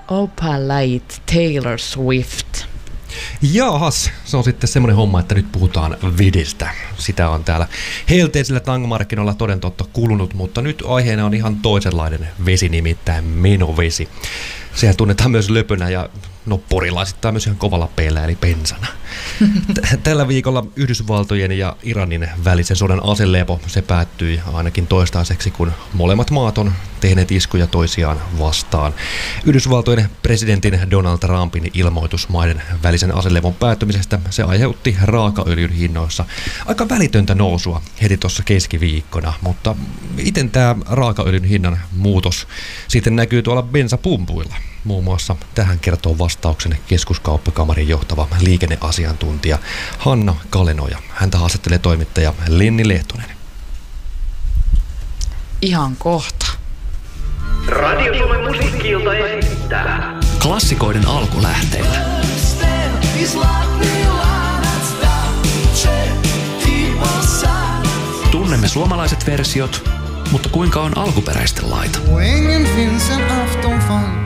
Opalite Taylor Swift. Jaahas, se on sitten semmoinen homma, että nyt puhutaan vedestä. Sitä on täällä helteisillä tangomarkkinoilla toden totta kulunut, mutta nyt aiheena on ihan toisenlainen vesi, nimittäin menovesi. Sehän tunnetaan myös löpönä ja porilaisittain myös ihan kovalla peellä, eli bensana. Tällä viikolla Yhdysvaltojen ja Iranin välisen sodan aselepo, se päättyi ainakin toistaiseksi, kun molemmat maat on tehneet iskuja toisiaan vastaan. Yhdysvaltojen presidentin Donald Trumpin ilmoitus maiden välisen aselevon päättymisestä, se aiheutti raakaöljyn hinnoissa aika välitöntä nousua heti tuossa keskiviikkona, mutta miten tämä raakaöljyn hinnan muutos sitten näkyy tuolla bensapumpuilla? Muun muassa tähän kertoo vastauksen Keskuskauppakamarin johtava liikenneasiantuntija Hanna Kalenoja. Häntä haastattelee toimittaja Lenni Lehtonen. Ihan kohta. Radio Suomen musiikki-ilta esittää klassikoiden alkulähteillä. Tunnemme suomalaiset versiot, mutta kuinka on alkuperäisten laita?